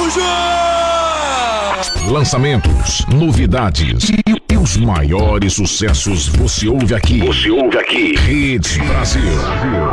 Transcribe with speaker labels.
Speaker 1: Lançamentos, novidades e os maiores sucessos você ouve aqui. Rede Brasil.